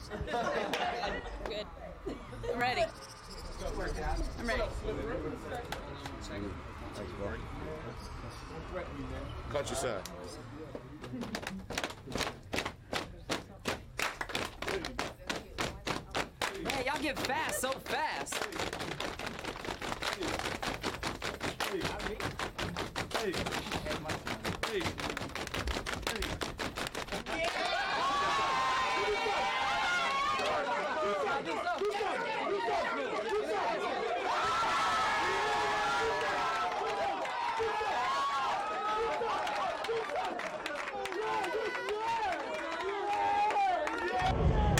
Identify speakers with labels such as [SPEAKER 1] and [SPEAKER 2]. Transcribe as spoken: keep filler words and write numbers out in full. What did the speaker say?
[SPEAKER 1] Good. I'm ready. I'm ready.
[SPEAKER 2] Countryside.
[SPEAKER 3] Man, y'all get fast so fast.
[SPEAKER 4] Hey. Hey.
[SPEAKER 5] Yeah!